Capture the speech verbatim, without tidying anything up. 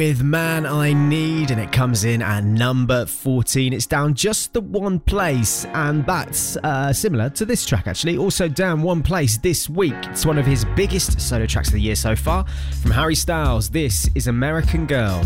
with Man I Need, and it comes in at number fourteen. It's down just the one place, and that's uh, similar to this track actually. Also down one place this week. It's one of his biggest solo tracks of the year so far. From Harry Styles, this is American Girl.